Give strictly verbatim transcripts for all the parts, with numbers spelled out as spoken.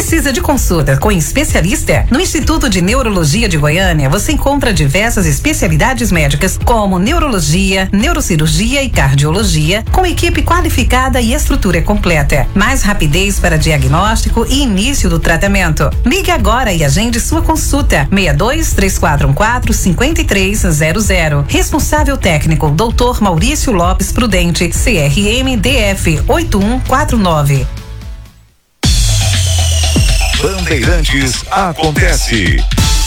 Precisa de consulta com especialista? No Instituto de Neurologia de Goiânia, você encontra diversas especialidades médicas, como neurologia, neurocirurgia e cardiologia, com equipe qualificada e estrutura completa. Mais rapidez para diagnóstico e início do tratamento. Ligue agora e agende sua consulta. seis dois, três quatro um quatro, cinco três zero zero. Responsável técnico, doutor Maurício Lopes Prudente, C R M D F oito um quatro nove. Bandeirantes acontece.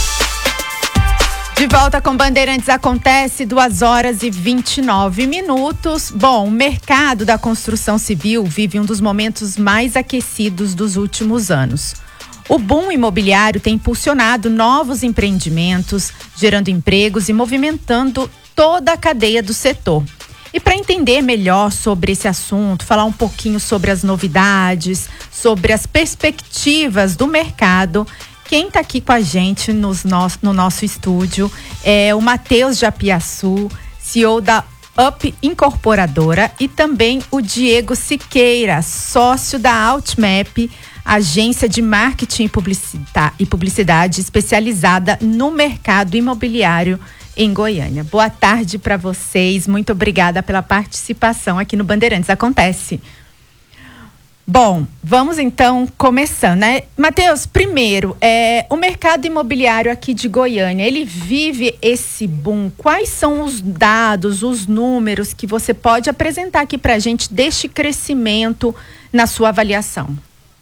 De volta com Bandeirantes acontece, duas horas e vinte e nove minutos. Bom, o mercado da construção civil vive um dos momentos mais aquecidos dos últimos anos. O boom imobiliário tem impulsionado novos empreendimentos, gerando empregos e movimentando toda a cadeia do setor. E para entender melhor sobre esse assunto, falar um pouquinho sobre as novidades, sobre as perspectivas do mercado, quem está aqui com a gente nos no, no nosso estúdio é o Matheus Japiaçu, C E O da Up Incorporadora, e também o Diego Siqueira, sócio da Altmap, agência de marketing e publicidade, e publicidade especializada no mercado imobiliário em Goiânia. Boa tarde para vocês, muito obrigada pela participação aqui no Bandeirantes Acontece. Bom, vamos então começando, né? Matheus, primeiro, é, o mercado imobiliário aqui de Goiânia, ele vive esse boom. Quais são os dados, os números que você pode apresentar aqui para a gente deste crescimento na sua avaliação?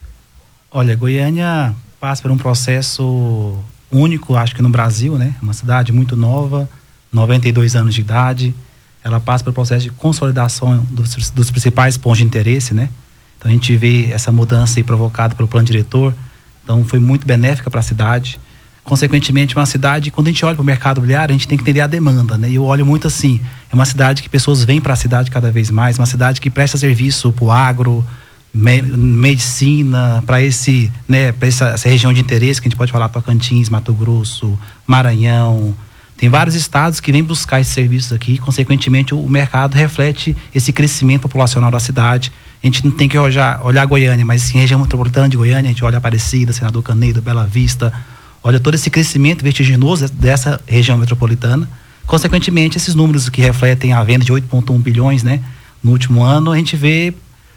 Olha, Goiânia passa por um processo único, acho que no Brasil, né? Uma cidade muito nova, noventa e dois anos de idade. Ela passa pelo processo de consolidação dos, dos principais pontos de interesse, né? Então a gente vê essa mudança aí provocada pelo plano diretor. Então foi muito benéfica para a cidade. Consequentemente, uma cidade, quando a gente olha para o mercado imobiliário, a gente tem que entender a demanda, né? E eu olho muito assim, é uma cidade que pessoas vêm para a cidade cada vez mais, uma cidade que presta serviço para o agro, me, medicina, para esse, né, para essa, essa região de interesse que a gente pode falar, Tocantins, Mato Grosso, Maranhão. Tem vários estados que vêm buscar esses serviços aqui, e, consequentemente o mercado reflete esse crescimento populacional da cidade. A gente não tem que olhar, olhar Goiânia, mas sim região metropolitana de Goiânia, a gente olha Aparecida, Senador Canedo, Bela Vista, olha todo esse crescimento vertiginoso dessa região metropolitana. Consequentemente, esses números que refletem a venda de oito vírgula um bilhões, né, no último ano, a gente vê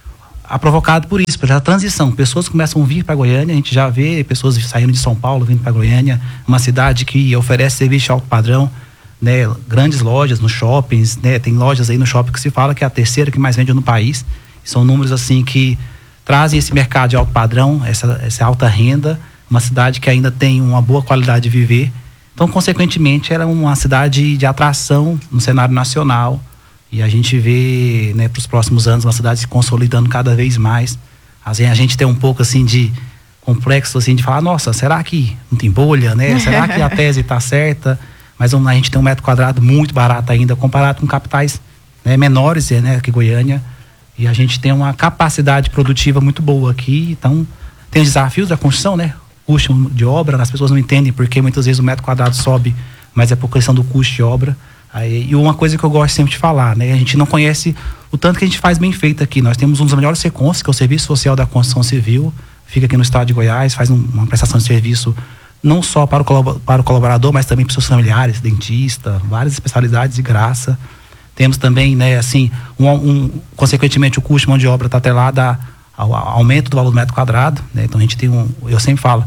a provocado por isso, pela transição. Pessoas começam a vir para Goiânia, a gente já vê pessoas saindo de São Paulo, vindo para Goiânia, uma cidade que oferece serviço de alto padrão, né, grandes lojas nos shoppings, né, tem lojas aí no shopping que se fala que é a terceira que mais vende no país. São números assim que trazem esse mercado de alto padrão, essa, essa alta renda, uma cidade que ainda tem uma boa qualidade de viver. Então, consequentemente, ela é uma cidade de atração no cenário nacional. E a gente vê, né, para os próximos anos, uma cidade se consolidando cada vez mais. Assim, a gente tem um pouco assim de complexo assim, de falar, nossa, será que não tem bolha, né? Será que a tese está certa? Mas a gente tem um metro quadrado muito barato ainda, comparado com capitais, né, menores, né, que Goiânia. E a gente tem uma capacidade produtiva muito boa aqui. Então, tem os desafios da construção, né? Custo de obra, as pessoas não entendem porque muitas vezes o metro quadrado sobe, mas é por questão do custo de obra. Aí, e uma coisa que eu gosto sempre de falar, né? A gente não conhece o tanto que a gente faz bem feito aqui. Nós temos um dos melhores SECONS, que é o Serviço Social da Construção Civil, fica aqui no estado de Goiás, faz um, uma prestação de serviço não só para o, para o colaborador, mas também para os seus familiares, dentista, várias especialidades de graça. Temos também, né, assim, um, um, consequentemente o custo de mão de obra está atrelado ao, ao aumento do valor do metro quadrado, né? Então a gente tem um, eu sempre falo,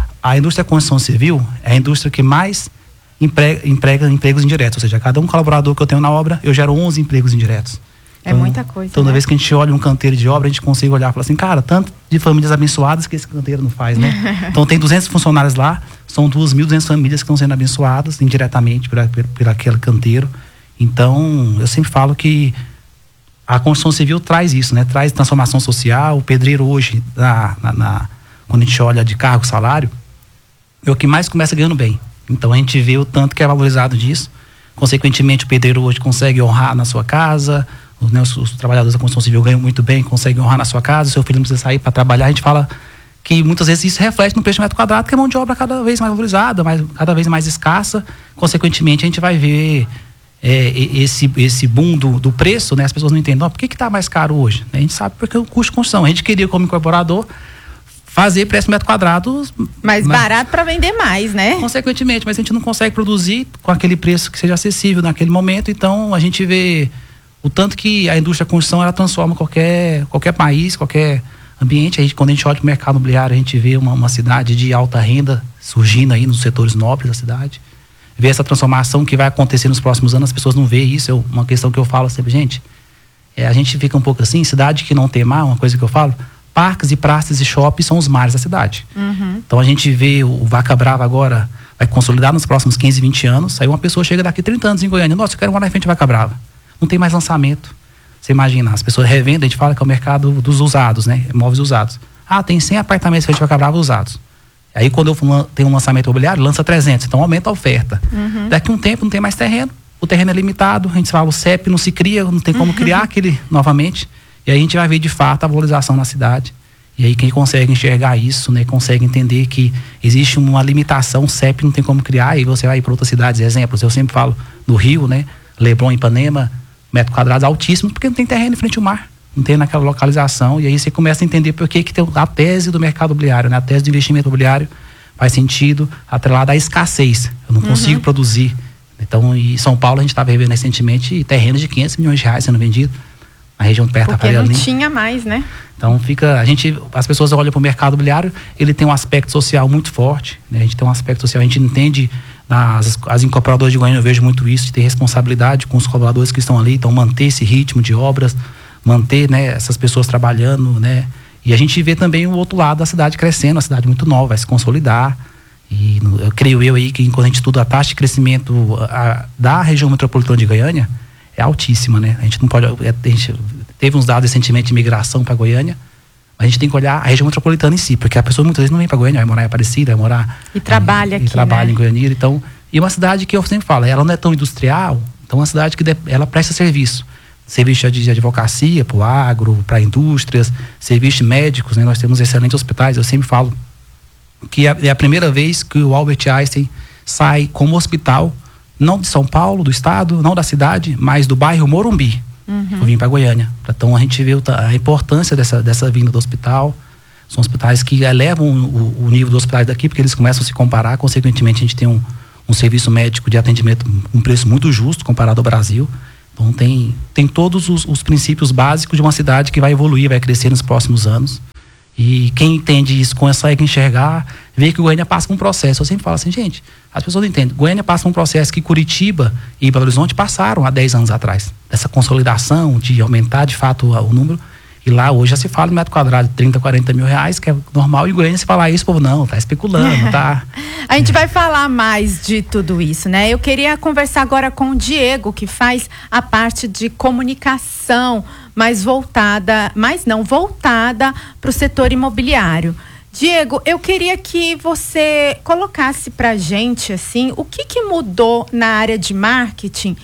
a indústria da construção civil é a indústria que mais emprega, emprega empregos indiretos, ou seja, cada um colaborador que eu tenho na obra, eu gero onze empregos indiretos. É então, muita coisa. Toda né? vez que a gente olha um canteiro de obra, a gente consegue olhar e falar assim, cara, tanto de famílias abençoadas que esse canteiro não faz, né? Então tem duzentos funcionários lá, são duas mil e duzentas famílias que estão sendo abençoadas indiretamente por, por, por aquele canteiro. Então, eu sempre falo que a construção civil traz isso, né? Traz transformação social. O pedreiro hoje, na, na, na, quando a gente olha de cargo, salário, é o que mais começa ganhando bem. Então, a gente vê o tanto que é valorizado disso. Consequentemente, o pedreiro hoje consegue honrar na sua casa. Os, né, os, os trabalhadores da construção civil ganham muito bem, conseguem honrar na sua casa. O seu filho não precisa sair para trabalhar. A gente fala que muitas vezes isso reflete no preço de metro quadrado, que é mão de obra cada vez mais valorizada, mais, cada vez mais escassa. Consequentemente, a gente vai ver É, esse, esse boom do, do preço, né? As pessoas não entendem, oh, por que que tá mais caro hoje? A gente sabe porque é o custo de construção. A gente queria, como incorporador, fazer preço metro quadrado mais mas, barato para vender mais, né? Consequentemente, mas a gente não consegue produzir com aquele preço que seja acessível naquele momento. Então a gente vê o tanto que a indústria da construção ela transforma qualquer, qualquer país, qualquer ambiente. A gente, quando a gente olha para o mercado imobiliário, a gente vê uma, uma cidade de alta renda surgindo aí nos setores nobres da cidade. Vê essa transformação que vai acontecer nos próximos anos, as pessoas não veem isso. É uma questão que eu falo sempre, gente, é, a gente fica um pouco assim, cidade que não tem mar, uma coisa que eu falo, parques e praças e shoppings são os mares da cidade. Uhum. Então a gente vê o Vaca Brava agora, vai consolidar nos próximos quinze, vinte anos, aí uma pessoa chega daqui trinta anos em Goiânia, nossa, eu quero morar em frente à Vaca Brava. Não tem mais lançamento. Você imagina, as pessoas revendem, a gente fala que é o mercado dos usados, né? Imóveis usados. Ah, tem cem apartamentos em frente à Vaca Brava usados. Aí quando eu tenho um lançamento imobiliário, lança trezentos, então aumenta a oferta. Uhum. Daqui a um tempo não tem mais terreno, o terreno é limitado, a gente fala, o C E P não se cria, não tem como uhum. criar aquele novamente, e aí a gente vai ver de fato a valorização na cidade. E aí quem consegue enxergar isso, né, consegue entender que existe uma limitação, o C E P não tem como criar, e você vai para outras cidades, exemplos, eu sempre falo do Rio, né, Leblon, Ipanema, metros quadrados altíssimos, porque não tem terreno em frente ao mar. Não tem naquela localização, e aí você começa a entender por que que tem a tese do mercado imobiliário, né? A tese do investimento imobiliário faz sentido atrelada à escassez. Eu não uhum. consigo produzir. Então, em São Paulo, a gente estava revendo recentemente terrenos de quinhentos milhões de reais sendo vendido na região perto da Faria Lima. Porque não tinha mais, né? Então, fica, a gente, as pessoas olham para o mercado imobiliário, ele tem um aspecto social muito forte, né? A gente tem um aspecto social, a gente entende, nas, as incorporadoras de Goiânia, eu vejo muito isso, de ter responsabilidade com os colaboradores que estão ali, então manter esse ritmo de obras, manter, né, essas pessoas trabalhando, né, e a gente vê também o outro lado da cidade crescendo, a cidade muito nova, vai se consolidar, e eu creio eu aí que quando a gente estuda a taxa de crescimento a, da região metropolitana de Goiânia, é altíssima, né, a gente não pode, a gente teve uns dados recentemente de migração para Goiânia, mas a gente tem que olhar a região metropolitana em si, porque a pessoa muitas vezes não vem para Goiânia, vai morar em Aparecida, vai morar e trabalha em, aqui, e trabalha né? em Goiânia, então, e uma cidade que eu sempre falo, ela não é tão industrial, então é uma cidade que ela presta serviço. Serviço de advocacia para o agro, para indústrias, serviços médicos, né? Nós temos excelentes hospitais. Eu sempre falo que é a primeira vez que o Albert Einstein sai como hospital, não de São Paulo, do estado, não da cidade, mas do bairro Morumbi. Uhum. Eu vim para Goiânia. Então a gente vê a importância dessa, dessa vinda do hospital. São hospitais que elevam o, o nível dos hospitais daqui, porque eles começam a se comparar. Consequentemente, a gente tem um, um serviço médico de atendimento com um preço muito justo comparado ao Brasil. Então tem, tem todos os, os princípios básicos de uma cidade que vai evoluir, vai crescer nos próximos anos. E quem entende isso, consegue enxergar, vê que Goiânia passa por um processo. Eu sempre falo assim, gente, as pessoas não entendem. Goiânia passa por um processo que Curitiba e Belo Horizonte passaram há dez anos atrás. Dessa consolidação, de aumentar de fato o, o número. E lá hoje já se fala em metro quadrado de trinta, quarenta mil reais, que é normal, e Goiânia se falar isso, povo, não, tá especulando, tá? A gente vai falar mais de tudo isso, né? Eu queria conversar agora com o Diego, que faz a parte de comunicação, mais voltada, mas não voltada para o setor imobiliário. Diego, eu queria que você colocasse pra gente, assim, o que que mudou na área de marketing,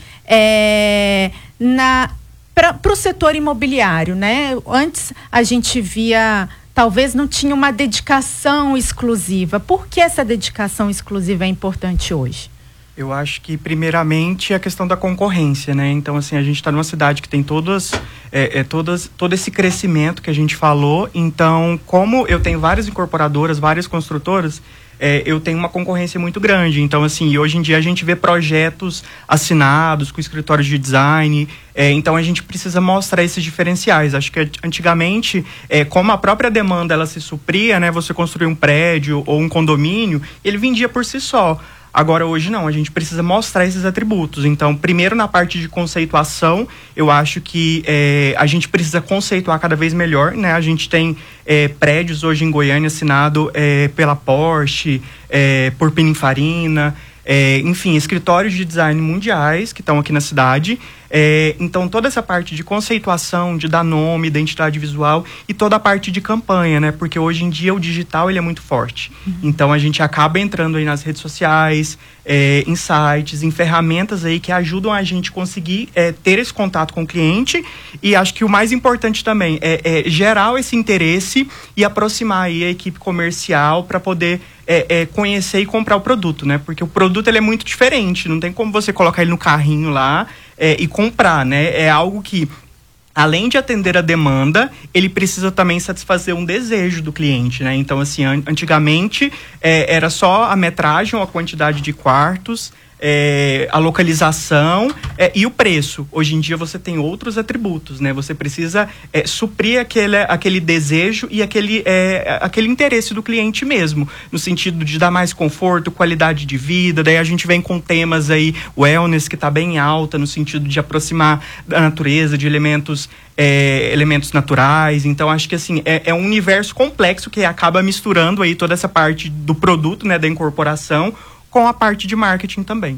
é, na... para o setor imobiliário, né? Antes a gente via, talvez não tinha uma dedicação exclusiva. Por que essa dedicação exclusiva é importante hoje? Eu acho que, primeiramente, a questão da concorrência, né? Então, assim, a gente está numa cidade que tem todas, é, é, todas, todo esse crescimento que a gente falou. Então, como eu tenho várias incorporadoras, várias construtoras, É, eu tenho uma concorrência muito grande. Então, assim, hoje em dia a gente vê projetos assinados com escritórios de design. É, então, a gente precisa mostrar esses diferenciais. Acho que antigamente, é, como a própria demanda ela se supria, né? Você construir um prédio ou um condomínio, ele vendia por si só. Agora, hoje não, a gente precisa mostrar esses atributos. Então, primeiro na parte de conceituação, eu acho que é, a gente precisa conceituar cada vez melhor, né? A gente tem é, prédios hoje em Goiânia assinado é, pela Porsche, é, por Pininfarina, é, enfim, escritórios de design mundiais que estão aqui na cidade. É, então, toda essa parte de conceituação, de dar nome, identidade visual e toda a parte de campanha, né? Porque hoje em dia o digital ele é muito forte. Uhum. Então, a gente acaba entrando aí nas redes sociais, é, em sites, em ferramentas aí que ajudam a gente conseguir é, ter esse contato com o cliente. E acho que o mais importante também é, é gerar esse interesse e aproximar aí a equipe comercial para poder é, é, conhecer e comprar o produto, né? Porque o produto ele é muito diferente. Não tem como você colocar ele no carrinho lá É, e comprar, né? É algo que além de atender a demanda, ele precisa também satisfazer um desejo do cliente, né? Então, assim, an- antigamente é, era só a metragem ou a quantidade de quartos, é, a localização é, e o preço. Hoje em dia você tem outros atributos, né? Você precisa é, suprir aquele, aquele desejo e aquele, é, aquele interesse do cliente mesmo, no sentido de dar mais conforto, qualidade de vida. Daí a gente vem com temas aí, wellness, que está bem alta, no sentido de aproximar da natureza, de elementos, é, elementos naturais. Então, acho que assim, é, é um universo complexo que acaba misturando aí toda essa parte do produto, né, da incorporação, com a parte de marketing também.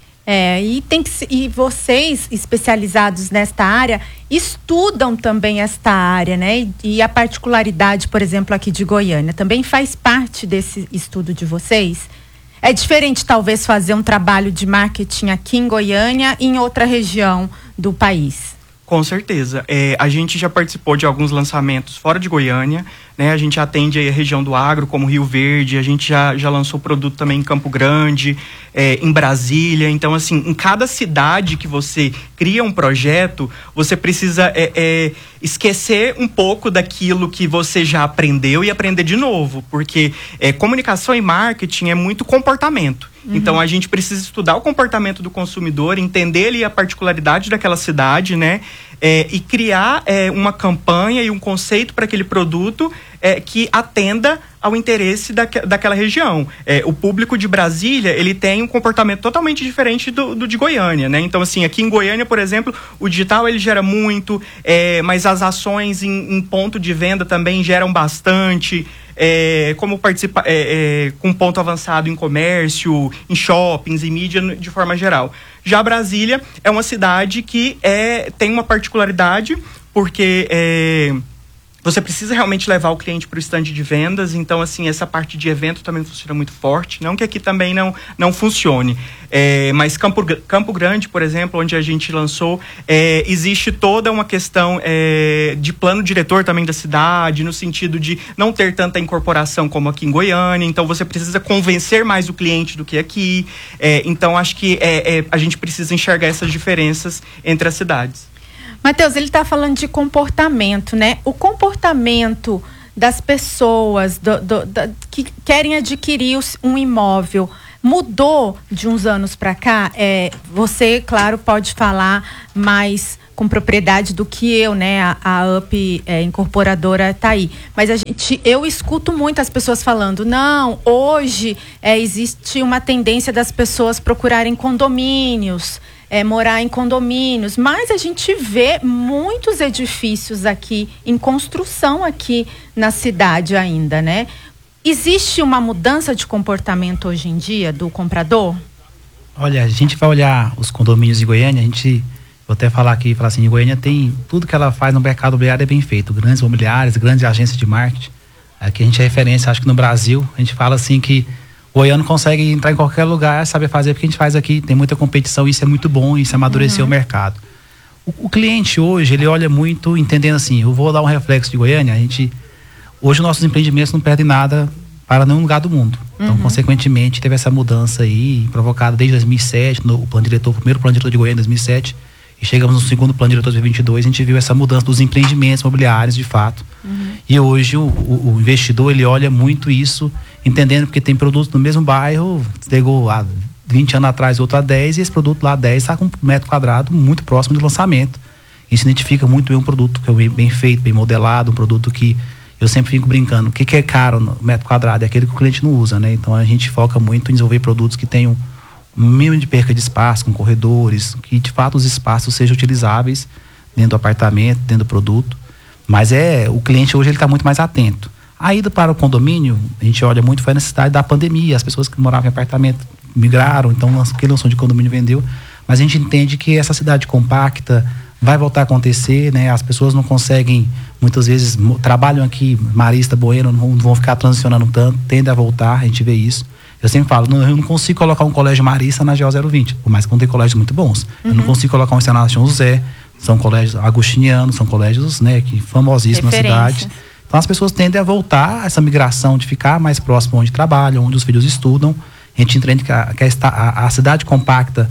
É, e, tem que, e vocês, especializados nesta área, estudam também esta área, né? E, e a particularidade, por exemplo, aqui de Goiânia, também faz parte desse estudo de vocês? É diferente, talvez, fazer um trabalho de marketing aqui em Goiânia e em outra região do país? Com certeza. É, a gente já participou de alguns lançamentos fora de Goiânia, né? A gente atende aí a região do agro, como Rio Verde, a gente já, já lançou produto também em Campo Grande, é, em Brasília. Então, assim, em cada cidade que você cria um projeto, você precisa é, é, esquecer um pouco daquilo que você já aprendeu e aprender de novo, porque é, comunicação e marketing é muito comportamento. Uhum. Então, a gente precisa estudar o comportamento do consumidor, entender ali a particularidade daquela cidade, né? É, e criar é, uma campanha e um conceito para aquele produto é, que atenda ao interesse daque, daquela região. É, o público de Brasília, ele tem um comportamento totalmente diferente do, do de Goiânia, né? Então, assim, aqui em Goiânia, por exemplo, o digital, ele gera muito, é, mas as ações em, em ponto de venda também geram bastante. É, como participar é, é, com ponto avançado em comércio, em shoppings, em mídia de forma geral. Já Brasília é uma cidade que é, tem uma particularidade, porque é, você precisa realmente levar o cliente para o stand de vendas. Então, assim, essa parte de evento também funciona muito forte. Não que aqui também não, não funcione. É, mas Campo, Campo Grande, por exemplo, onde a gente lançou, é, existe toda uma questão é, de plano diretor também da cidade, no sentido de não ter tanta incorporação como aqui em Goiânia. Então, você precisa convencer mais o cliente do que aqui. É, então, acho que é, é, a gente precisa enxergar essas diferenças entre as cidades. Matheus, ele está falando de comportamento, né? O comportamento das pessoas do, do, da, que querem adquirir um imóvel mudou de uns anos para cá? É, você, claro, pode falar mais com propriedade do que eu, né? A, a UP é, incorporadora está aí. Mas a gente, eu escuto muito as pessoas falando, não, hoje é, existe uma tendência das pessoas procurarem condomínios, É, morar em condomínios, mas a gente vê muitos edifícios aqui em construção aqui na cidade ainda, né? Existe uma mudança de comportamento hoje em dia do comprador? Olha, a gente vai olhar os condomínios de Goiânia, a gente, vou até falar aqui, falar assim, em Goiânia tem tudo que ela faz no mercado imobiliário é bem feito, grandes imobiliários, grandes agências de marketing, aqui a gente é referência, acho que no Brasil, a gente fala assim que o goiano consegue entrar em qualquer lugar, saber fazer, porque a gente faz aqui, tem muita competição, isso é muito bom, isso amadureceu uhum. o mercado. O, o cliente hoje, ele olha muito, entendendo assim, eu vou dar um reflexo de Goiânia, a gente, hoje nossos empreendimentos não perdem nada para nenhum lugar do mundo. Então, uhum. consequentemente, teve essa mudança aí, provocada desde dois mil e sete, no plano diretor, o primeiro plano diretor de Goiânia em dois mil e sete, e chegamos no segundo plano diretor de dois mil e vinte e dois, a gente viu essa mudança dos empreendimentos imobiliários, de fato. Uhum. E hoje o, o, o investidor, ele olha muito isso, entendendo porque tem produtos no mesmo bairro, chegou há vinte anos atrás, outro há dez, e esse produto lá há dez está com um metro quadrado muito próximo do lançamento. Isso identifica muito bem um produto que é bem, bem feito, bem modelado, um produto que eu sempre fico brincando, o que, que é caro no metro quadrado? É aquele que o cliente não usa, né? Então a gente foca muito em desenvolver produtos que tenham um mínimo de perca de espaço, com corredores, que de fato os espaços sejam utilizáveis dentro do apartamento, dentro do produto. Mas é, o cliente hoje ele está muito mais atento. A ida para o condomínio, a gente olha muito, foi a necessidade da pandemia. As pessoas que moravam em apartamento migraram, então quem lançou de condomínio vendeu. Mas a gente entende que essa cidade compacta vai voltar a acontecer, né? As pessoas não conseguem, muitas vezes, trabalham aqui, Marista, Bueno, não vão ficar transicionando tanto, tende a voltar, a gente vê isso. Eu sempre falo, não, eu não consigo colocar um colégio Marista na G O zero vinte, por mais que vão ter colégios muito bons. Uhum. Eu não consigo colocar um Senado São José, são colégios agostinianos, são colégios, né, que famosíssimos na cidade. Então as pessoas tendem a voltar a essa migração de ficar mais próximo onde trabalham, onde os filhos estudam. A gente entende que a, que a, a cidade compacta,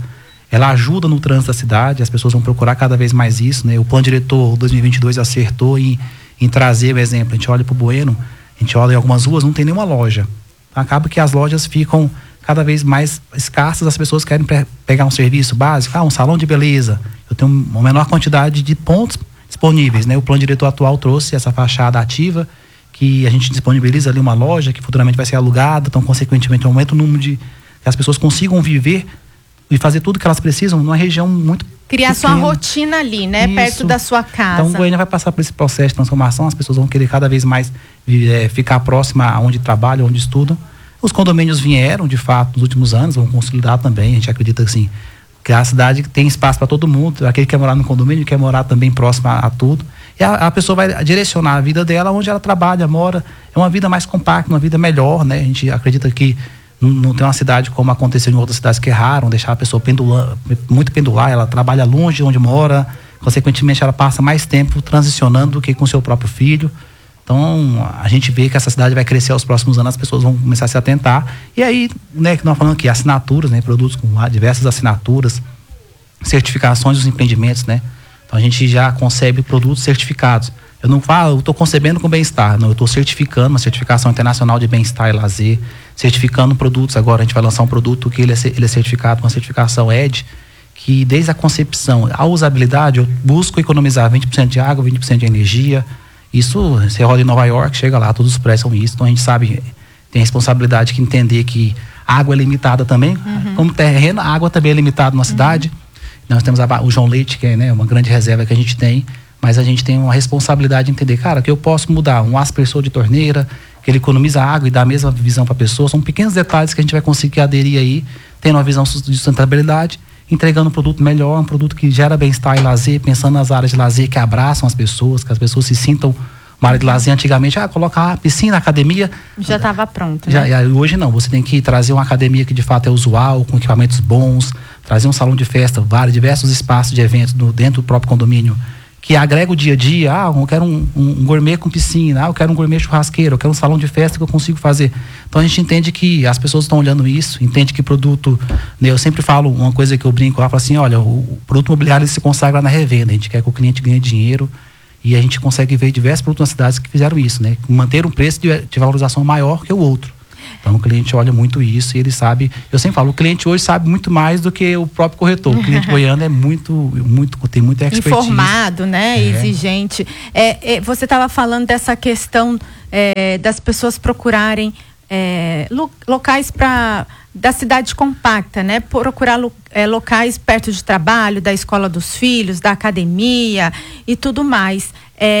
ela ajuda no trânsito da cidade, as pessoas vão procurar cada vez mais isso, né? O plano diretor dois mil e vinte e dois acertou em, em trazer o exemplo. A gente olha para o Bueno, a gente olha em algumas ruas, não tem nenhuma loja. Então, acaba que as lojas ficam cada vez mais escassas, as pessoas querem pe- pegar um serviço básico, ah, um salão de beleza. Eu tenho uma menor quantidade de pontos disponíveis, né? O plano diretor atual trouxe essa fachada ativa, que a gente disponibiliza ali uma loja que futuramente vai ser alugada, então, consequentemente, aumenta o número de que as pessoas consigam viver e fazer tudo que elas precisam numa região muito criar pequena. sua rotina ali, né? Isso. Perto da sua casa. Então, Goiânia vai passar por esse processo de transformação, as pessoas vão querer cada vez mais é, ficar próxima aonde trabalham, onde estudam. Os condomínios vieram, de fato, nos últimos anos, vão consolidar também. A gente acredita assim, que a cidade tem espaço para todo mundo. Aquele que quer morar no condomínio, quer morar também próximo a, a tudo. E a, a pessoa vai direcionar a vida dela onde ela trabalha, mora. É uma vida mais compacta, uma vida melhor, né? A gente acredita que não, não tem uma cidade como aconteceu em outras cidades que erraram, deixar a pessoa pendular, muito pendular. Ela trabalha longe de onde mora, consequentemente ela passa mais tempo transicionando do que com seu próprio filho. Então, a gente vê que essa cidade vai crescer aos próximos anos, as pessoas vão começar a se atentar. E aí, né, que nós falamos aqui, assinaturas, né, produtos com diversas assinaturas, certificações dos empreendimentos, né? Então, a gente já concebe produtos certificados. Eu não falo, eu estou concebendo com bem-estar, não, eu estou certificando uma certificação internacional de bem-estar e lazer, certificando produtos. Agora, a gente vai lançar um produto que ele é, ele é certificado com a certificação E D, que desde a concepção à usabilidade, eu busco economizar vinte por cento de água, vinte por cento de energia. Isso, você roda em Nova York, chega lá, todos expressam isso. Então a gente sabe, tem a responsabilidade de entender que a água é limitada também. Uhum. Como terreno, a água também é limitada na cidade. Uhum. Nós temos a, o João Leite, que é, né, uma grande reserva que a gente tem, mas a gente tem uma responsabilidade de entender, cara, que eu posso mudar um aspersor de torneira, que ele economiza água e dá a mesma visão para a pessoa. São pequenos detalhes que a gente vai conseguir aderir aí, tendo uma visão de sustentabilidade, entregando um produto melhor, um produto que gera bem-estar e lazer, pensando nas áreas de lazer que abraçam as pessoas, que as pessoas se sintam uma área de lazer. Antigamente, ah, colocar a piscina, a academia. Já estava pronto, já, né? Hoje não, você tem que trazer uma academia que de fato é usual, com equipamentos bons, trazer um salão de festa, vários, diversos espaços de eventos no, dentro do próprio condomínio, que agrega o dia a dia. Ah, eu quero um, um, um gourmet com piscina, ah, eu quero um gourmet churrasqueiro, eu quero um salão de festa que eu consigo fazer. Então a gente entende que as pessoas estão olhando isso, entende que produto, né, eu sempre falo uma coisa que eu brinco lá, falo assim, olha, o, o produto imobiliário ele se consagra na revenda, a gente quer que o cliente ganhe dinheiro e a gente consegue ver diversos produtos nas cidades que fizeram isso, né, manter um preço de, de valorização maior que o outro. Então o cliente olha muito isso e ele sabe, eu sempre falo, o cliente hoje sabe muito mais do que o próprio corretor. O cliente goiano é muito, muito, tem muita expertise. Informado, né? É. Exigente. É, é, você estava falando dessa questão é, das pessoas procurarem é, lo, locais para da cidade compacta, né? Procurar lo, é, locais perto de trabalho, da escola dos filhos, da academia e tudo mais.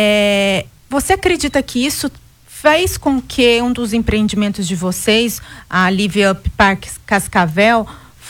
É, você acredita que isso fez com que um dos empreendimentos de vocês, a Live Up Park Cascavel,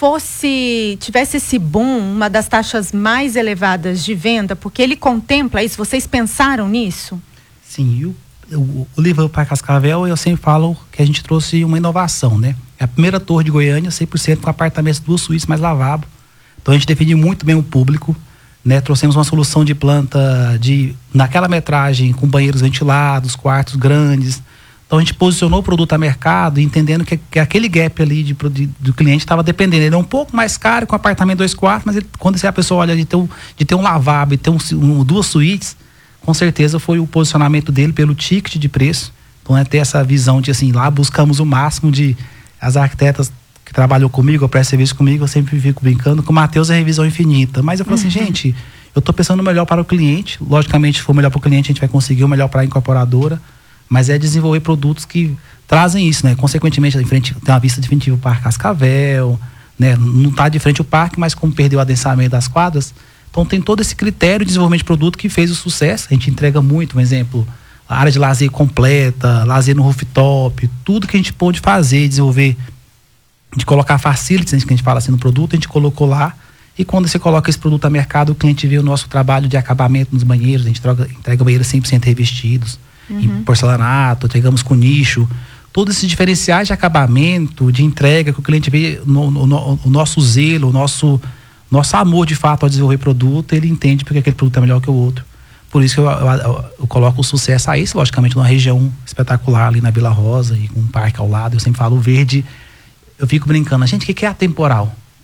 fosse, tivesse esse boom, uma das taxas mais elevadas de venda, porque ele contempla isso? Vocês pensaram nisso? Sim, o, o, o Live Up Park Cascavel, eu sempre falo que a gente trouxe uma inovação, né? É a primeira torre de Goiânia, cem por cento com apartamentos, duas suítes mais lavabo. Então a gente definiu muito bem o público, né? Trouxemos uma solução de planta de naquela metragem com banheiros ventilados, quartos grandes. Então a gente posicionou o produto a mercado, entendendo que, que aquele gap ali de, de, do cliente estava dependendo. Ele é um pouco mais caro com apartamento dois quartos, mas ele, quando a pessoa olha de ter um, de ter um lavabo e ter um, um, duas suítes, com certeza foi o posicionamento dele pelo ticket de preço. Então é ter essa visão de assim, lá buscamos o máximo de as arquitetas que trabalhou comigo, eu presto serviço comigo, eu sempre fico brincando, com o Matheus é revisão infinita. Mas eu falo uhum. assim, gente, eu estou pensando no melhor para o cliente, logicamente, se for melhor para o cliente, a gente vai conseguir o melhor para a incorporadora, mas é desenvolver produtos que trazem isso, né? Consequentemente, em frente, tem uma vista definitiva para o Parque Cascavel, né? Não está de frente ao parque, mas como perdeu o adensamento das quadras, então tem todo esse critério de desenvolvimento de produto que fez o sucesso. A gente entrega muito, um exemplo, a área de lazer completa, lazer no rooftop, tudo que a gente pôde fazer, desenvolver, de colocar facilities, que a gente fala assim no produto, a gente colocou lá. E quando você coloca esse produto a mercado, o cliente vê o nosso trabalho de acabamento nos banheiros, a gente troca, entrega banheiros cem por cento revestidos, uhum. em porcelanato, entregamos com nicho. Todos esses diferenciais de acabamento, de entrega, que o cliente vê no, no, no, o nosso zelo, o nosso, nosso amor de fato ao desenvolver produto, ele entende porque aquele produto é melhor que o outro. Por isso que eu, eu, eu, eu coloco o sucesso a isso, logicamente, numa região espetacular ali na Vila Rosa e com um parque ao lado. Eu sempre falo, o verde, eu fico brincando, gente, o que, que é atemporal?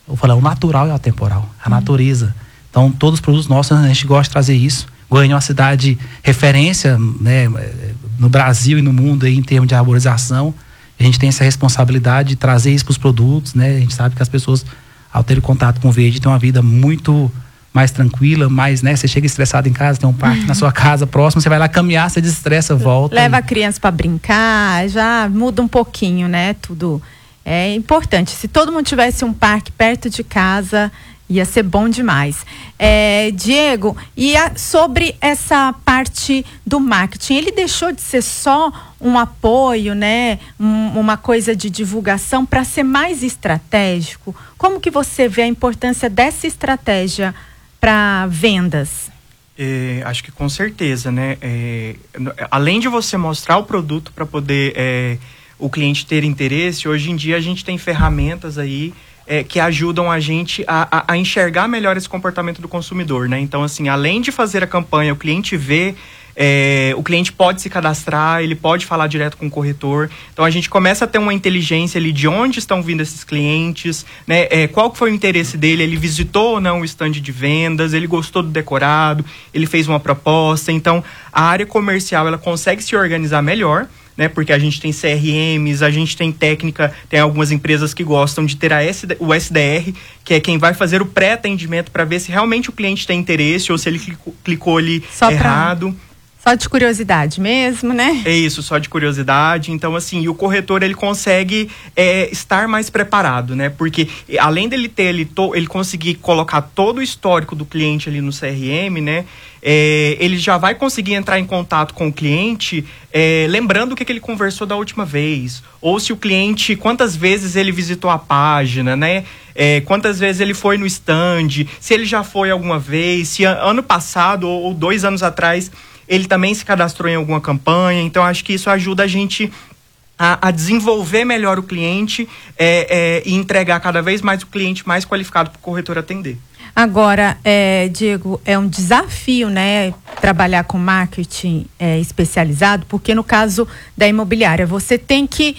eu falo, o natural e o atemporal, a natureza. Então, todos os produtos nossos, a gente gosta de trazer isso. Goiânia é uma cidade referência, né, no Brasil e no mundo aí, em termos de arborização. A gente tem essa responsabilidade de trazer isso para os produtos, né? A gente sabe que as pessoas, ao ter contato com o verde, têm uma vida muito mais tranquila, mais, né? Você chega estressado em casa, tem um parque uhum. na sua casa próximo, você vai lá caminhar, você desestressa, volta. Leva e... a criança para brincar, já muda um pouquinho, né? Tudo é importante. Se todo mundo tivesse um parque perto de casa, ia ser bom demais. É, Diego, e a, sobre essa parte do marketing, ele deixou de ser só um apoio, né? Um, uma coisa de divulgação para ser mais estratégico? Como que você vê a importância dessa estratégia para vendas? É, acho que com certeza, né? É, além de você mostrar o produto para poder é, o cliente ter interesse, hoje em dia a gente tem ferramentas aí É, que ajudam a gente a, a, a enxergar melhor esse comportamento do consumidor, né? Então, assim, além de fazer a campanha, o cliente vê, é, o cliente pode se cadastrar, ele pode falar direto com o corretor. Então, a gente começa a ter uma inteligência ali de onde estão vindo esses clientes, né? É, qual que foi o interesse dele, ele visitou ou não o stand de vendas, ele gostou do decorado, ele fez uma proposta. Então, a área comercial, ela consegue se organizar melhor, né, porque a gente tem C R Ms, a gente tem técnica, tem algumas empresas que gostam de ter a S D, o S D R, que é quem vai fazer o pré-atendimento para ver se realmente o cliente tem interesse ou se ele clicou, clicou ali só errado. Pra... Só de curiosidade mesmo, né? É isso, só de curiosidade. Então, assim, e o corretor, ele consegue é, estar mais preparado, né? Porque, além dele ter, ele, to, ele conseguir colocar todo o histórico do cliente ali no C R M, né? É, ele já vai conseguir entrar em contato com o cliente, é, lembrando o que, que ele conversou da última vez. Ou se o cliente, quantas vezes ele visitou a página, né? É, quantas vezes ele foi no stand, se ele já foi alguma vez, se ano passado ou, ou dois anos atrás ele também se cadastrou em alguma campanha. Então, acho que isso ajuda a gente a, a desenvolver melhor o cliente é, é, e entregar cada vez mais o cliente mais qualificado para o corretor atender. Agora, é, Diego, é um desafio, né, trabalhar com marketing é, especializado, porque no caso da imobiliária, você tem que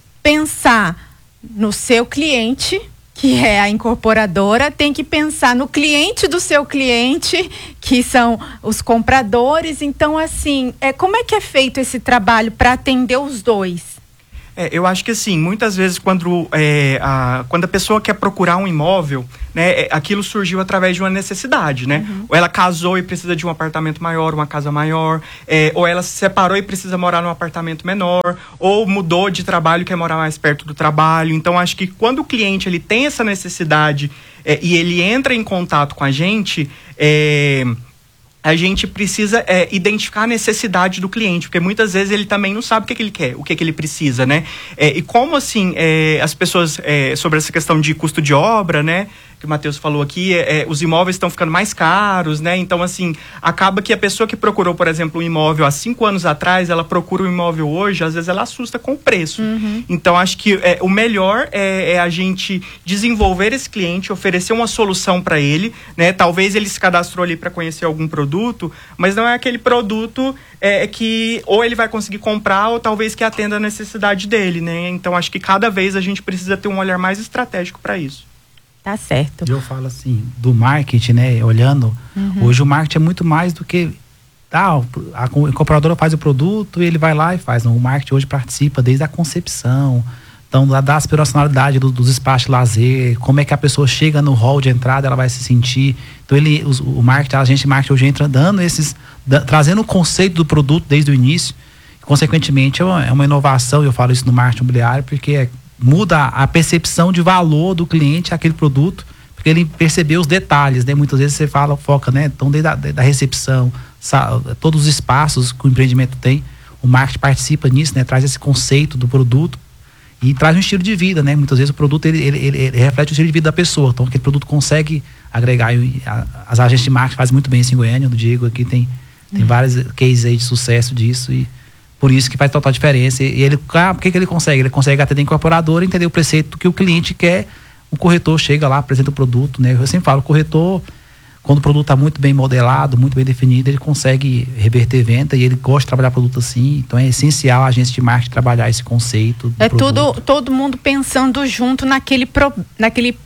pensar no seu cliente, que é a incorporadora, tem que pensar no cliente do seu cliente, que são os compradores. Então, assim, é, como é que é feito esse trabalho para atender os dois? É, eu acho que assim, muitas vezes quando, é, a, quando a pessoa quer procurar um imóvel, né, é, aquilo surgiu através de uma necessidade, né? Uhum. Ou ela casou e precisa de um apartamento maior, uma casa maior, é, ou ela se separou e precisa morar num apartamento menor, ou mudou de trabalho e quer morar mais perto do trabalho. Então, acho que quando o cliente ele tem essa necessidade é, e ele entra em contato com a gente, é, a gente precisa é, identificar a necessidade do cliente, porque muitas vezes ele também não sabe o que, que ele quer, o que, que ele precisa, né? É, e como, assim, é, as pessoas, é, sobre essa questão de custo de obra, né, que o Matheus falou aqui, é, é, os imóveis estão ficando mais caros, né? Então, assim, acaba que a pessoa que procurou, por exemplo, um imóvel há cinco anos atrás, ela procura um imóvel hoje, às vezes ela assusta com o preço. Uhum. Então, acho que é, o melhor é, é a gente desenvolver esse cliente, oferecer uma solução para ele, né? Talvez ele se cadastrou ali para conhecer algum produto, mas não é aquele produto é, que ou ele vai conseguir comprar ou talvez que atenda a necessidade dele, né? Então, acho que cada vez a gente precisa ter um olhar mais estratégico para isso. Tá certo. Eu falo assim, do marketing, né, olhando, uhum. hoje o marketing é muito mais do que, tá, a incorporadora faz o produto e ele vai lá e faz. Não, o marketing hoje participa desde a concepção, então da aspiracionalidade do, dos espaços de lazer, como é que a pessoa chega no hall de entrada, ela vai se sentir. Então ele, os, o marketing, a agente de marketing hoje entra dando esses, da, trazendo o conceito do produto desde o início, consequentemente é uma, é uma inovação, eu falo isso no marketing imobiliário, porque é muda a percepção de valor do cliente àquele produto, porque ele percebeu os detalhes, né? Muitas vezes você fala, foca, né? Então, desde a da recepção, todos os espaços que o empreendimento tem, o marketing participa nisso, né? Traz esse conceito do produto e traz um estilo de vida, né? Muitas vezes o produto, ele, ele, ele, ele reflete o estilo de vida da pessoa, então aquele produto consegue agregar, e a, as agências de marketing fazem muito bem isso em Goiânia, do Diego aqui tem, tem uhum. vários cases aí de sucesso disso e por isso que faz total diferença. E ele, ah, por que, que ele consegue? Ele consegue atender a incorporadora e entender o preceito que o cliente quer. O corretor chega lá, apresenta o produto, né? Eu sempre falo, o corretor, quando o produto está muito bem modelado, muito bem definido, ele consegue reverter venda e ele gosta de trabalhar produto assim. Então é essencial a agência de marketing trabalhar esse conceito. É tudo, todo mundo pensando junto naquele, pro, naquele,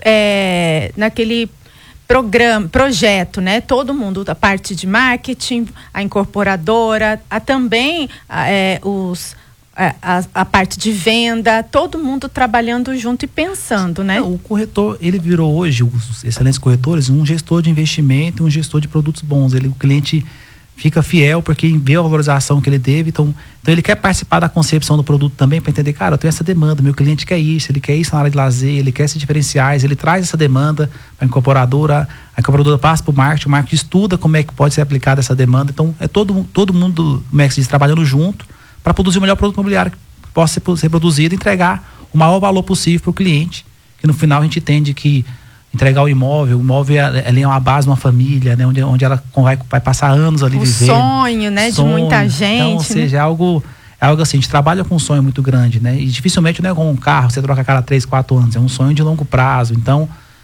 é, naquele programa, projeto, né? Todo mundo, a parte de marketing, a incorporadora, a também é, os A, a parte de venda, todo mundo trabalhando junto e pensando, né? O corretor, ele virou hoje, os excelentes corretores, um gestor de investimento, um gestor de produtos bons. Ele, o cliente fica fiel porque vê a valorização que ele teve, então, então ele quer participar da concepção do produto também para entender, cara, eu tenho essa demanda, meu cliente quer isso, ele quer isso na área de lazer, ele quer esses diferenciais, ele traz essa demanda para a incorporadora, a incorporadora passa para o marketing, o marketing estuda como é que pode ser aplicada essa demanda, então é todo, todo mundo, como é que se diz, trabalhando junto para produzir o melhor produto imobiliário que possa ser, ser produzido e entregar o maior valor possível para o cliente, que no final a gente entende que entregar o imóvel, o imóvel é, é uma base de uma família, né, onde, onde ela vai, vai passar anos ali o vivendo. O sonho, né, sonho, de muita gente. Então, ou seja, é algo, é algo assim, a gente trabalha com um sonho muito grande, né, e dificilmente não é como um carro, você troca a cada três, quatro anos, é um sonho de longo prazo, então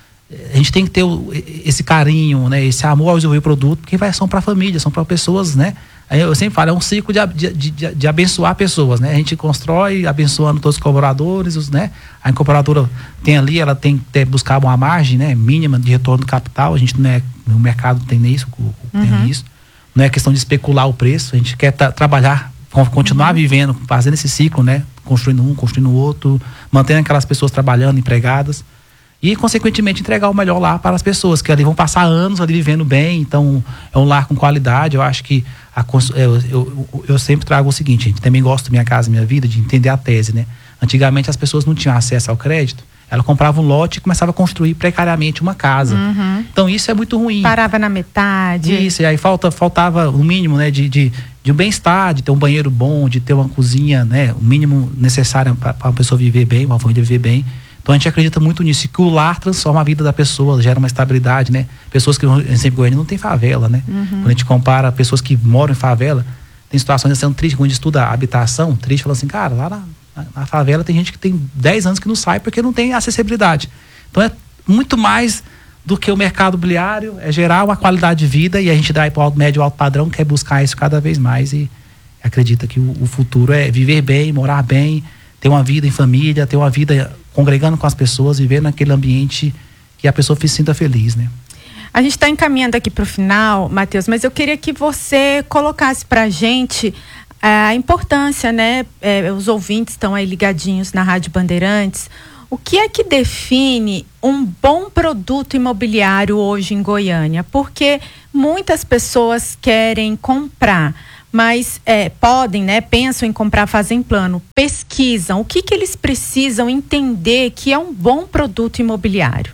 a gente tem que ter o, esse carinho, né, esse amor ao desenvolver o produto, porque vai, são para a família, são para pessoas, né. Eu sempre falo, é um ciclo de, de, de, de abençoar pessoas, né? A gente constrói abençoando todos os colaboradores, os, né? A incorporadora tem ali, ela tem que buscar uma margem, né, mínima de retorno do capital. A gente não é, no mercado tem isso, tem uhum. isso. Não é questão de especular o preço. A gente quer tra- trabalhar, continuar uhum. vivendo, fazendo esse ciclo, né? Construindo um, construindo o outro, mantendo aquelas pessoas trabalhando, empregadas. E, consequentemente, entregar o melhor lá para as pessoas, que ali vão passar anos ali vivendo bem. Então, é um lar com qualidade. Eu acho que a, eu, eu, eu sempre trago o seguinte, gente, também gosto da Minha Casa Minha Vida, de entender a tese, né? Antigamente, as pessoas não tinham acesso ao crédito. Ela comprava um lote e começava a construir precariamente uma casa. Uhum. Então, isso é muito ruim. Parava na metade. Isso, e aí falta, faltava o mínimo, né, de, de, de um bem-estar, de ter um banheiro bom, de ter uma cozinha, né, o mínimo necessário para uma pessoa viver bem, uma família viver bem. Então a gente acredita muito nisso, que o lar transforma a vida da pessoa, gera uma estabilidade, né? Pessoas que, em sempre Goiânia, não tem favela, né? Uhum. Quando a gente compara pessoas que moram em favela, tem situações sendo tristes, quando a gente estuda a habitação, triste, fala assim, cara, lá na, na, na favela tem gente que tem dez anos que não sai porque não tem acessibilidade. Então é muito mais do que o mercado imobiliário, é gerar uma qualidade de vida e a gente dá para o médio e alto padrão, quer buscar isso cada vez mais e acredita que o, o futuro é viver bem, morar bem, ter uma vida em família, ter uma vida congregando com as pessoas, viver naquele ambiente que a pessoa se sinta feliz, né? A gente está encaminhando aqui para o final, Matheus, mas eu queria que você colocasse para a gente a importância, né? É, os ouvintes estão aí ligadinhos na Rádio Bandeirantes. O que é que define um bom produto imobiliário hoje em Goiânia? Porque muitas pessoas querem comprar, mas é, podem, né, pensam em comprar, fazem plano, pesquisam. O que, que eles precisam entender que é um bom produto imobiliário?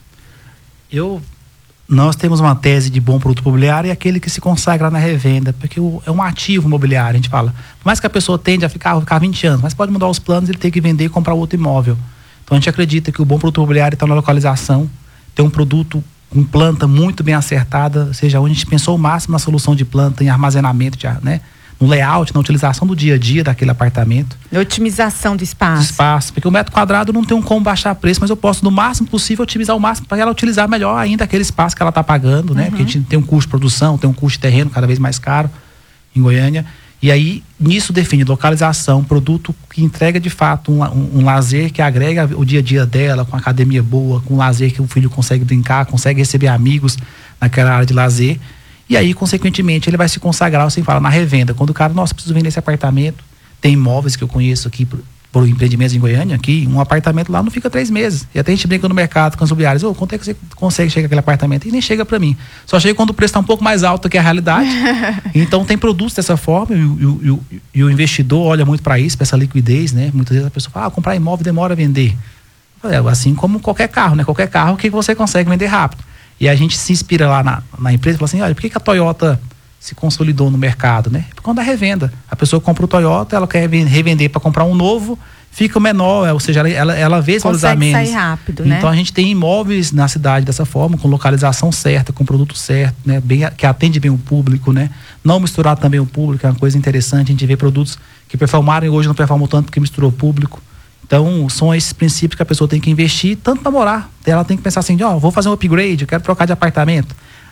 Eu, nós temos uma tese de bom produto imobiliário e aquele que se consagra na revenda, porque o, é um ativo imobiliário, a gente fala. Por mais que a pessoa tende a ficar, ficar vinte anos, mas pode mudar os planos, ele tem que vender e comprar outro imóvel. Então a gente acredita que o bom produto imobiliário está na localização, ter um produto com planta muito bem acertada, ou seja, onde a gente pensou o máximo na solução de planta, em armazenamento, de, né? No layout, na utilização do dia a dia daquele apartamento. Na otimização do espaço. Do espaço, porque o metro quadrado não tem um como baixar preço, mas eu posso, no máximo possível, otimizar o máximo para ela utilizar melhor ainda aquele espaço que ela está pagando, né? Uhum. Porque a gente tem um custo de produção, tem um custo de terreno cada vez mais caro em Goiânia. E aí, nisso define localização, produto que entrega de fato um, um, um lazer que agrega o dia a dia dela, com academia boa, com lazer que o filho consegue brincar, consegue receber amigos naquela área de lazer. E aí, consequentemente, ele vai se consagrar, assim fala, na revenda. Quando o cara, nossa, preciso vender esse apartamento, tem imóveis que eu conheço aqui por, por empreendimentos em Goiânia, aqui, um apartamento lá não fica três meses. E até a gente brinca no mercado com os imobiliários, ô, quanto é que você consegue chegar aquele apartamento? E nem chega para mim. Só chega quando o preço está um pouco mais alto do que a realidade. Então, tem produtos dessa forma e, e, e, e o investidor olha muito para isso, para essa liquidez, né? Muitas vezes a pessoa fala, ah, comprar imóvel demora a vender. É, assim como qualquer carro, né? Qualquer carro que você consegue vender rápido. E a gente se inspira lá na, na empresa e fala assim, olha, por que, que a Toyota se consolidou no mercado, né? Por conta da revenda. A pessoa compra o Toyota, ela quer revender para comprar um novo, fica menor, ou seja, ela, ela, ela vê esse valorizamento. Consegue sair rápido, né? Então a gente tem imóveis na cidade dessa forma, com localização certa, com produto certo, né? Bem, que atende bem o público, né? Não misturar também o público, é uma coisa interessante. A gente vê produtos que performaram e hoje não performam tanto porque misturou o público. Então, são esses princípios que a pessoa tem que investir, tanto para morar. Ela tem que pensar assim, ó, oh, vou fazer um upgrade, eu quero trocar de apartamento.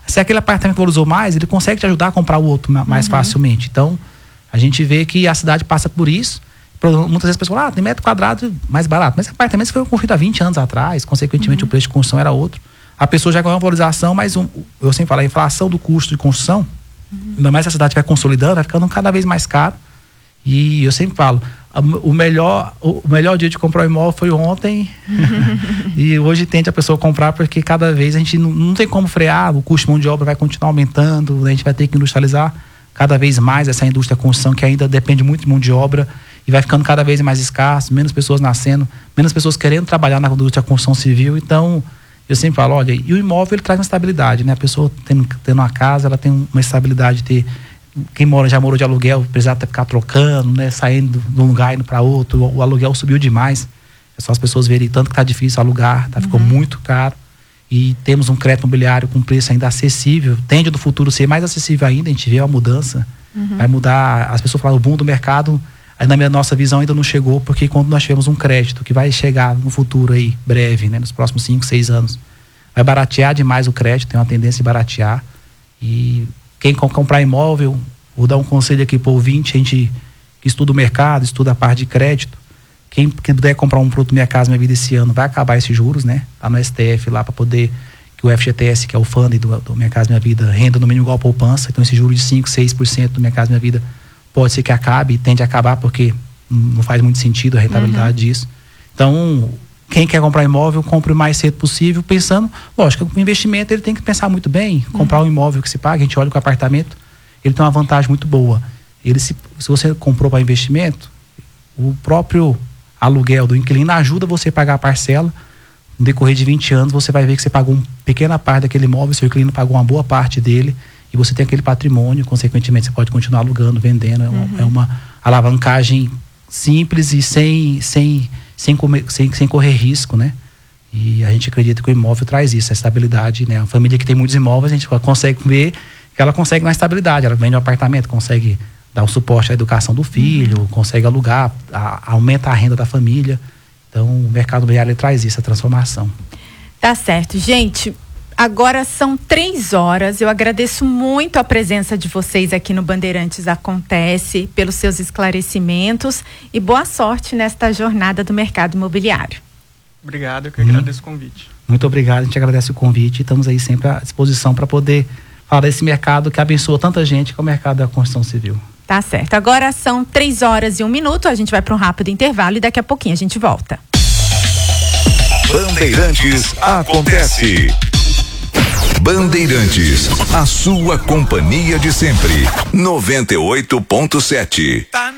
Se aquele apartamento valorizou mais, ele consegue te ajudar a comprar o outro mais uhum. facilmente. Então, a gente vê que a cidade passa por isso. Muitas vezes a pessoa fala, ah, tem metro quadrado mais barato. Mas apartamentos foram construídos há vinte anos atrás, consequentemente uhum. o preço de construção era outro. A pessoa já ganhou uma valorização, mas um, eu sempre falo, a inflação do custo de construção, uhum. ainda mais se a cidade vai consolidando, vai ficando cada vez mais caro. E eu sempre falo, o melhor, o melhor dia de comprar um imóvel foi ontem e hoje tende a pessoa comprar porque cada vez a gente não, não tem como frear, o custo de mão de obra vai continuar aumentando, a gente vai ter que industrializar cada vez mais essa indústria da construção que ainda depende muito de mão de obra e vai ficando cada vez mais escasso, menos pessoas nascendo, menos pessoas querendo trabalhar na indústria da construção civil. Então eu sempre falo, olha, e o imóvel ele traz uma estabilidade, né? A pessoa tendo, tendo uma casa, ela tem uma estabilidade de ter. Quem mora, já morou de aluguel, precisava ficar trocando, né? Saindo de um lugar indo para outro. O, o aluguel subiu demais. É só as pessoas verem tanto que tá difícil alugar, tá? Ficou uhum. muito caro. E temos um crédito imobiliário com preço ainda acessível. Tende no futuro ser mais acessível ainda. A gente vê uma mudança. Uhum. Vai mudar. As pessoas falam, o boom do mercado, aí na minha, nossa visão ainda não chegou, porque quando nós tivemos um crédito que vai chegar no futuro aí, breve, né? Nos próximos cinco, seis anos, vai baratear demais o crédito, tem uma tendência de baratear. E quem comprar imóvel, vou dar um conselho aqui para o ouvinte, a gente que estuda o mercado, estuda a parte de crédito, quem, quem puder comprar um produto Minha Casa Minha Vida esse ano, vai acabar esses juros, né? Tá no S T F lá para poder, que o F G T S, que é o fundo do, do Minha Casa Minha Vida, renda no mínimo igual a poupança, então esse juro de cinco, seis por cento do Minha Casa Minha Vida pode ser que acabe, tende a acabar porque não faz muito sentido a rentabilidade uhum. disso. Então, quem quer comprar imóvel, compre o mais cedo possível, pensando, lógico, o investimento ele tem que pensar muito bem, comprar uhum. um imóvel que se paga, a gente olha com o apartamento, ele tem uma vantagem muito boa. Ele se, se você comprou para investimento, o próprio aluguel do inquilino ajuda você a pagar a parcela. No decorrer de vinte anos, você vai ver que você pagou uma pequena parte daquele imóvel, seu inquilino pagou uma boa parte dele, e você tem aquele patrimônio, consequentemente você pode continuar alugando, vendendo. É uma, uhum. é uma alavancagem simples e sem, sem, sem, comer, sem, sem correr risco, né? E a gente acredita que o imóvel traz isso, a estabilidade, né? A família que tem muitos imóveis, a gente consegue ver que ela consegue uma estabilidade, ela vende um apartamento, consegue dar um suporte à educação do filho, uhum. consegue alugar, a, aumenta a renda da família. Então o mercado imobiliário traz isso, a transformação. Tá certo, gente. Agora são três horas. Eu agradeço muito a presença de vocês aqui no Bandeirantes Acontece, pelos seus esclarecimentos e boa sorte nesta jornada do mercado imobiliário. Obrigado, eu que agradeço hum. o convite. Muito obrigado, a gente agradece o convite e estamos aí sempre à disposição para poder falar desse mercado que abençoa tanta gente, que é o mercado da construção civil. Tá certo. Agora são três horas e um minuto. A gente vai para um rápido intervalo e daqui a pouquinho a gente volta. Bandeirantes Acontece. Bandeirantes, a sua companhia de sempre. noventa e oito ponto sete. Tá